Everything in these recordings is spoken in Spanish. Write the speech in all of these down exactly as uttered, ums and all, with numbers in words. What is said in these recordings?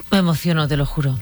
Me emociono, te lo juro.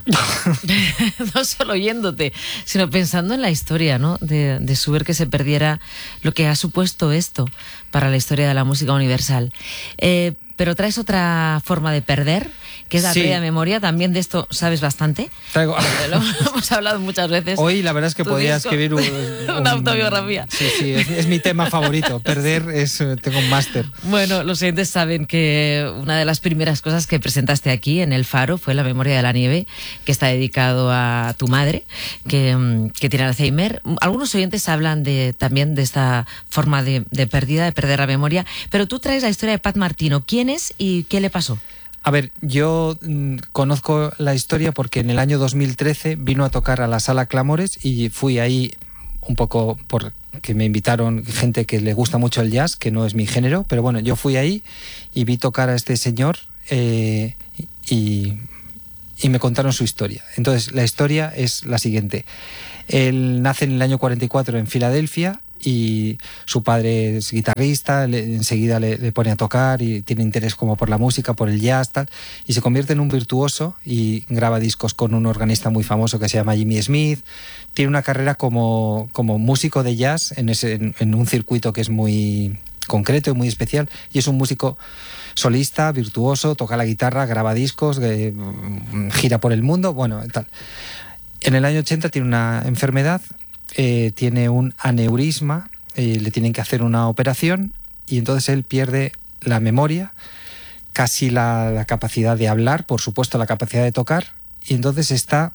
No solo oyéndote, sino pensando en la historia, ¿no? De, de Schubert, que se perdiera lo que ha supuesto esto para la historia de la música universal. Eh, pero traes otra forma de perder, que es la sí. pérdida de memoria. También de esto sabes bastante. Traigo... Lo hemos hablado muchas veces. Hoy la verdad es que Tu podía disco. escribir un, un, Una autobiografía. Sí, sí, es, es mi tema favorito. Perder es... Tengo un máster. Bueno, los oyentes saben que una de las primeras cosas que presentaste aquí en El Faro fue La memoria de la nieve, que está dedicado a tu madre, que, que tiene Alzheimer. Algunos oyentes hablan de, también de esta forma de, de pérdida, de perder la memoria, pero tú traes la historia de Pat Martino. ¿Quién es y qué le pasó? A ver, yo mmm, conozco la historia porque en el año dos mil trece vino a tocar a la Sala Clamores y fui ahí un poco porque me invitaron gente que le gusta mucho el jazz, que no es mi género, pero bueno, yo fui ahí y vi tocar a este señor eh, y, y me contaron su historia. Entonces, la historia es la siguiente. Él nace en el año cuarenta y cuatro en Filadelfia y su padre es guitarrista, le, enseguida le, le pone a tocar y tiene interés como por la música, por el jazz, tal, y se convierte en un virtuoso y graba discos con un organista muy famoso que se llama Jimmy Smith. Tiene una carrera como, como músico de jazz en, ese, en, en un circuito que es muy concreto y muy especial, y es un músico solista, virtuoso, toca la guitarra, graba discos, eh, gira por el mundo, bueno, tal. En el año ochenta tiene una enfermedad, eh, tiene un aneurisma, eh, le tienen que hacer una operación y entonces él pierde la memoria, casi la, la capacidad de hablar, por supuesto la capacidad de tocar, y entonces está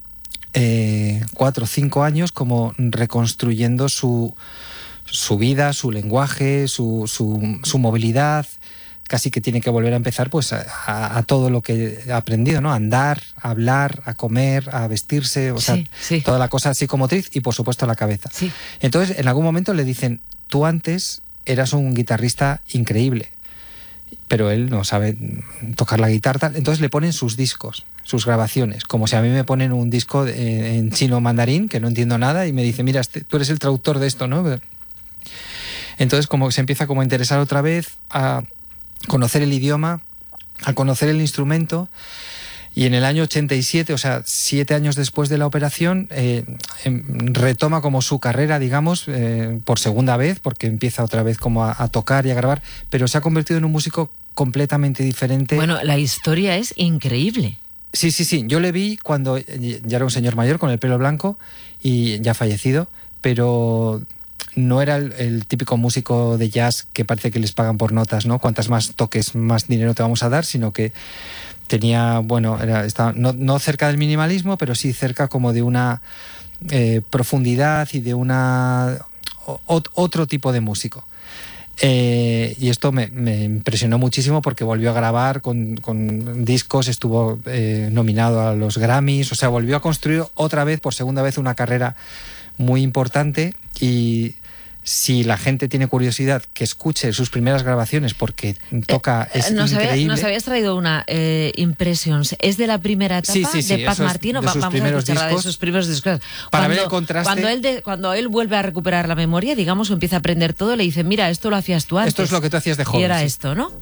eh, cuatro o cinco años como reconstruyendo su, su vida, su lenguaje, su, su, su movilidad. Casi que tiene que volver a empezar pues a, a, a todo lo que ha aprendido, ¿no? A andar, a hablar, a comer, a vestirse, o sea, sí, sí. toda la cosa psicomotriz y por supuesto la cabeza. Sí. Entonces, en algún momento le dicen, tú antes eras un guitarrista increíble, pero él no sabe tocar la guitarra, tal. Entonces le ponen sus discos, sus grabaciones, como si a mí me ponen un disco de, en chino mandarín, que no entiendo nada, y me dice, mira, este, tú eres el traductor de esto, ¿no? Entonces como se empieza como a interesar otra vez, a conocer el idioma, a conocer el instrumento, y en el año ochenta y siete, o sea, siete años después de la operación, eh, retoma como su carrera, digamos, eh, por segunda vez, porque empieza otra vez como a, a tocar y a grabar, pero se ha convertido en un músico completamente diferente. Bueno, la historia es increíble. Sí, sí, sí, yo le vi cuando ya era un señor mayor con el pelo blanco y ya fallecido, pero no era el, el típico músico de jazz que parece que les pagan por notas, ¿no? Cuantas más toques, más dinero te vamos a dar, sino que tenía, bueno, era, estaba, no, no cerca del minimalismo, pero sí cerca como de una eh, profundidad y de una o, otro tipo de músico. Eh, y esto me, me impresionó muchísimo porque volvió a grabar con, con discos, estuvo eh, nominado a los Grammys, o sea, volvió a construir otra vez, por segunda vez, una carrera muy importante. Y si la gente tiene curiosidad, que escuche sus primeras grabaciones porque toca, eh, es nos increíble. Había, nos habías traído una eh, Impressions, es de la primera etapa sí, sí, sí, de Pat Martino, de sus vamos primeros a escucharla discos, de sus primeros discos. Para cuando, ver el contraste. Cuando él, de, cuando él vuelve a recuperar la memoria, digamos, o empieza a aprender todo, le dice, mira, esto lo hacías tú antes. Esto es lo que tú hacías de joven. Y era sí. esto, ¿no?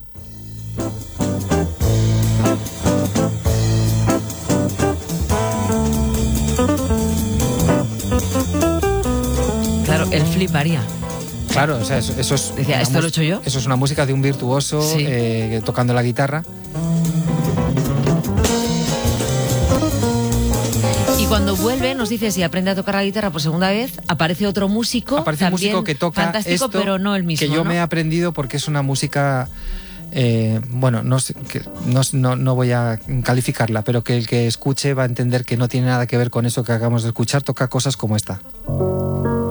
Claro, él fliparía. Claro, o sea, eso, eso es. Decía, ¿esto lo he hecho yo? Eso es una música de un virtuoso sí. eh, tocando la guitarra. Y cuando vuelve, nos dice, si aprende a tocar la guitarra por segunda vez, aparece otro músico. Aparece un músico que toca fantástico, esto, pero no el mismo. Que yo ¿no? me he aprendido porque es una música. Eh, bueno, no, sé, que, no, no, no voy a calificarla, pero que el que escuche va a entender que no tiene nada que ver con eso que acabamos de escuchar. Toca cosas como esta.